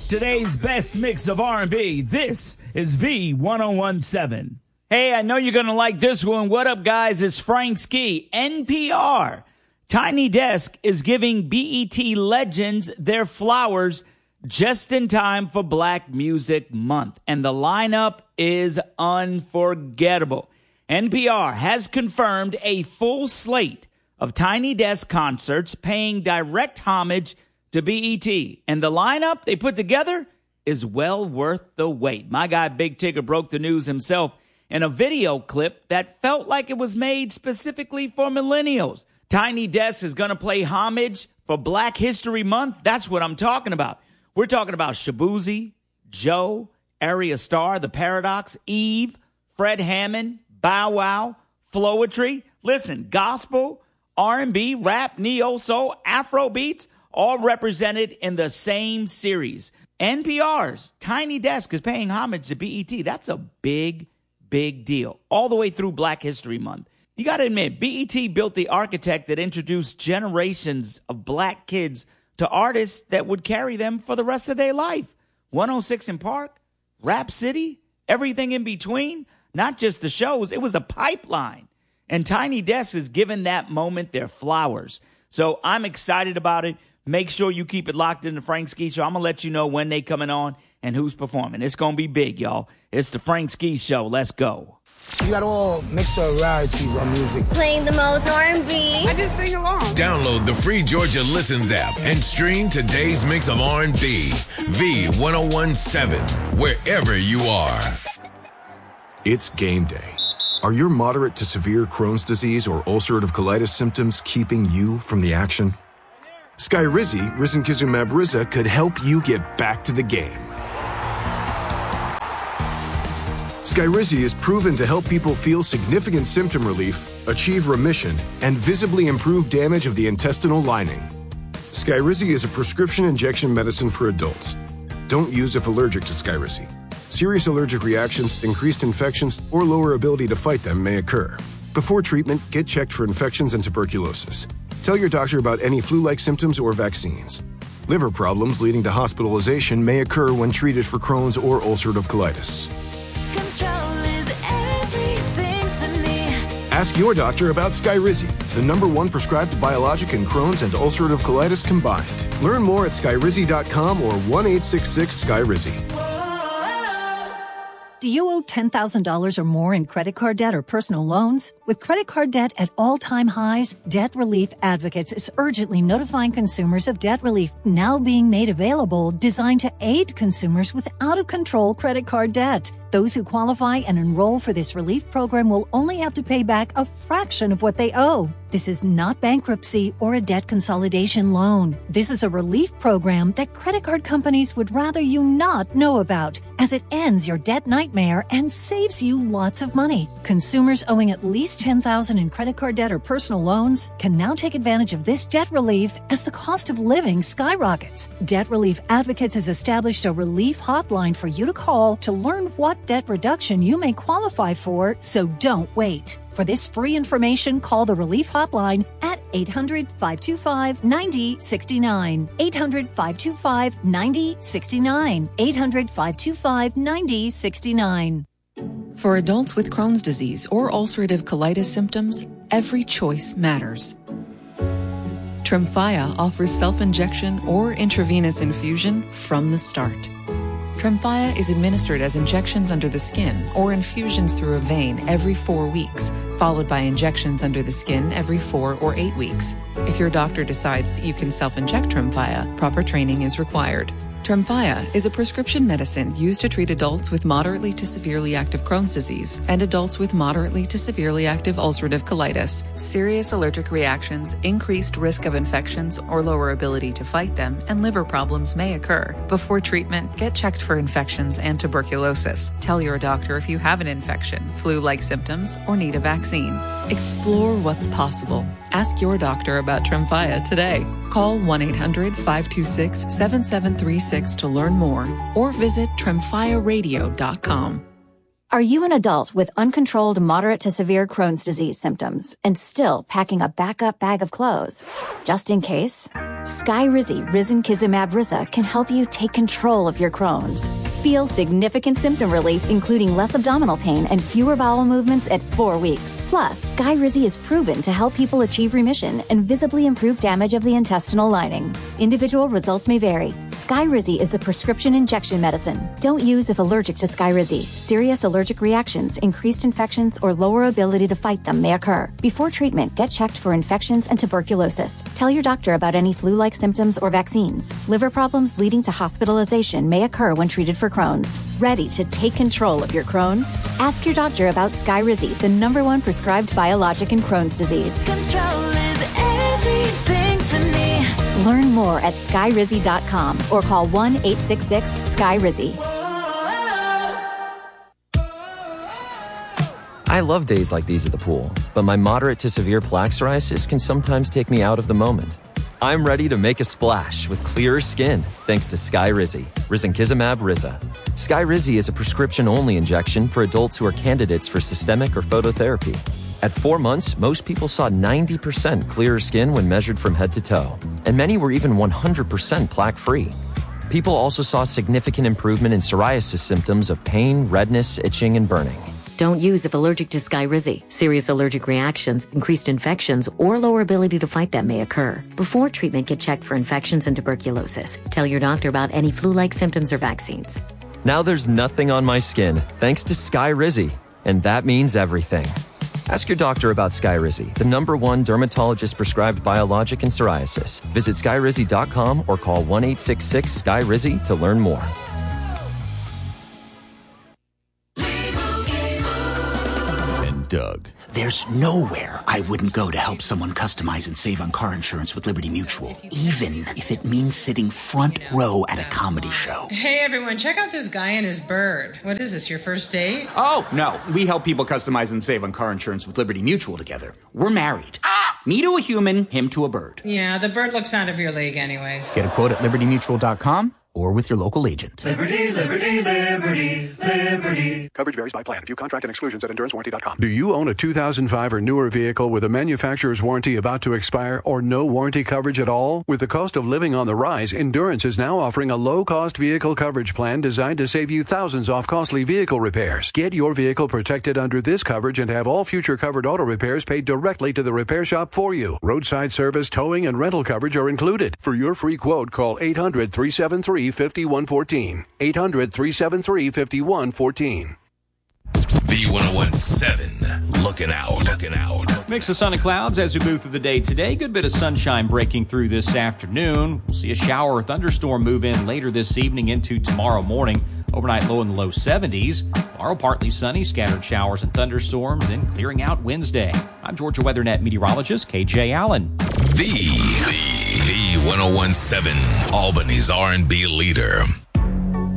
Today's best mix of R&B. This is V1017. Hey, I know you're going to like this one. What up, guys? It's Frank Ski. NPR. Tiny Desk is giving BET legends their flowers just in time for Black Music Month. And the lineup is unforgettable. NPR has confirmed a full slate of Tiny Desk concerts paying direct homage to BET. And the lineup they put together is well worth the wait. My guy Big Tigger broke the news himself in a video clip that felt like it was made specifically for millennials. Tiny Desk is going to play homage for Black History Month. That's what I'm talking about. We're talking about Shaboozey, Joe, Area Star, The Paradox, Eve, Fred Hammond, Bow Wow, Flowetry. Listen, gospel, R&B, rap, neo-soul, Afro beats, all represented in the same series. NPR's Tiny Desk is paying homage to BET. That's a big, big deal. All the way through Black History Month. You got to admit, BET built the architect that introduced generations of black kids to artists that would carry them for the rest of their life. 106 in Park, Rap City, everything in between. Not just the shows, it was a pipeline. And Tiny Desk is giving that moment their flowers. So I'm excited about it. Make sure you keep it locked in the Frank Ski Show. I'm going to let you know when they coming on and who's performing. It's going to be big, y'all. It's the Frank Ski Show. Let's go. You got all mixed varieties of music. Playing the most R&B. I just sing along. Download the free Georgia Listens app and stream today's mix of R&B. V1017, wherever you are. It's game day. Are your moderate to severe Crohn's disease or ulcerative colitis symptoms keeping you from the action? Skyrizi, risankizumab Riza, could help you get back to the game. Skyrizi is proven to help people feel significant symptom relief, achieve remission, and visibly improve damage of the intestinal lining. Skyrizi is a prescription injection medicine for adults. Don't use if allergic to Skyrizi. Serious allergic reactions, increased infections, or lower ability to fight them may occur. Before treatment, get checked for infections and tuberculosis. Tell your doctor about any flu-like symptoms or vaccines. Liver problems leading to hospitalization may occur when treated for Crohn's or ulcerative colitis. Control is everything to me. Ask your doctor about Skyrizi, the #1 prescribed biologic in Crohn's and ulcerative colitis combined. Learn more at skyrizi.com or 1-866-SKYRIZI. Do you owe $10,000 or more in credit card debt or personal loans? With credit card debt at all-time highs, Debt Relief Advocates is urgently notifying consumers of debt relief now being made available, designed to aid consumers with out-of-control credit card debt. Those who qualify and enroll for this relief program will only have to pay back a fraction of what they owe. This is not bankruptcy or a debt consolidation loan. This is a relief program that credit card companies would rather you not know about, as it ends your debt nightmare and saves you lots of money. Consumers owing at least $10,000 in credit card debt or personal loans can now take advantage of this debt relief as the cost of living skyrockets. Debt Relief Advocates has established a relief hotline for you to call to learn what debt reduction you may qualify for, so don't wait. For this free information, call the Relief Hotline at 800-525-9069. 800-525-9069. 800-525-9069. For adults with Crohn's disease or ulcerative colitis symptoms, every choice matters. Tremfya offers self-injection or intravenous infusion from the start. Tremfya is administered as injections under the skin or infusions through a vein every 4 weeks, followed by injections under the skin every 4 or 8 weeks. If your doctor decides that you can self-inject Tremfya, proper training is required. Tremfya is a prescription medicine used to treat adults with moderately to severely active Crohn's disease and adults with moderately to severely active ulcerative colitis. Serious allergic reactions, increased risk of infections or lower ability to fight them, and liver problems may occur. Before treatment, get checked for infections and tuberculosis. Tell your doctor if you have an infection, flu-like symptoms, or need a vaccine. Explore what's possible. Ask your doctor about Tremfya today. Call 1-800-526-7736 to learn more or visit tremfyaradio.com. Are you an adult with uncontrolled moderate to severe Crohn's disease symptoms and still packing a backup bag of clothes just in case? Skyrizi Risankizumab Rizza can help you take control of your Crohn's. Feel significant symptom relief, including less abdominal pain and fewer bowel movements at 4 weeks. Plus, Skyrizi is proven to help people achieve remission and visibly improve damage of the intestinal lining. Individual results may vary. Skyrizi is a prescription injection medicine. Don't use if allergic to Skyrizi. Serious allergic reactions, increased infections, or lower ability to fight them may occur. Before treatment, get checked for infections and tuberculosis. Tell your doctor about any flu-like symptoms or vaccines. Liver problems leading to hospitalization may occur when treated for Crohn's. Ready to take control of your Crohn's? Ask your doctor about Skyrizi, the #1 prescribed biologic in Crohn's disease. Control is everything to me. Learn more at skyrizi.com or call 1-866-SKYRIZI. I love days like these at the pool, but my moderate to severe plaque psoriasis can sometimes take me out of the moment. I'm ready to make a splash with clearer skin thanks to Skyrizi, Risankizumab Rizza. Skyrizi is a prescription-only injection for adults who are candidates for systemic or phototherapy. At 4 months, most people saw 90% clearer skin when measured from head to toe, and many were even 100% plaque-free. People also saw significant improvement in psoriasis symptoms of pain, redness, itching, and burning. Don't use if allergic to Skyrizi. Serious allergic reactions, increased infections, or lower ability to fight them may occur. Before treatment, get checked for infections and tuberculosis. Tell your doctor about any flu-like symptoms or vaccines. Now there's nothing on my skin thanks to Skyrizi, and that means everything. Ask your doctor about Skyrizi, the #1 dermatologist-prescribed biologic in psoriasis. Visit skyrizi.com or call 1-866-SKYRIZI to learn more. Doug. There's nowhere I wouldn't go to help someone customize and save on car insurance with Liberty Mutual, even if it means sitting front row at a comedy show. Hey everyone, check out this guy and his bird. What is this, your first date? Oh, no. We help people customize and save on car insurance with Liberty Mutual together. We're married. Me to a human, him to a bird. Yeah, the bird looks out of your league anyways. Get a quote at libertymutual.com or with your local agent. Liberty, liberty, liberty, liberty. Coverage varies by plan. View contract and exclusions at endurancewarranty.com. Do you own a 2005 or newer vehicle with a manufacturer's warranty about to expire or no warranty coverage at all? With the cost of living on the rise, Endurance is now offering a low-cost vehicle coverage plan designed to save you thousands off costly vehicle repairs. Get your vehicle protected under this coverage and have all future covered auto repairs paid directly to the repair shop for you. Roadside service, towing, and rental coverage are included. For your free quote, call 800-373-5114. 800-373-5114. V1017, looking out. Mix of sun and clouds as we move through the day today. Good bit of sunshine breaking through this afternoon. We'll see a shower or thunderstorm move in later this evening into tomorrow morning. Overnight low in the low 70s. Tomorrow partly sunny, scattered showers and thunderstorms, then clearing out Wednesday. I'm Georgia WeatherNet meteorologist KJ Allen. V1017, Albany's R&B leader.